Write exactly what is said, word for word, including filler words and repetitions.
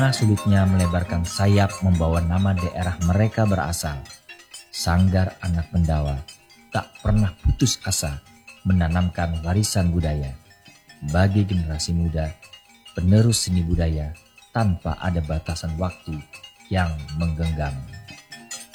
Karena sulitnya melebarkan sayap membawa nama daerah mereka berasal, Sanggar Anak Pendawa tak pernah putus asa menanamkan warisan budaya bagi generasi muda, penerus seni budaya tanpa ada batasan waktu yang menggenggam.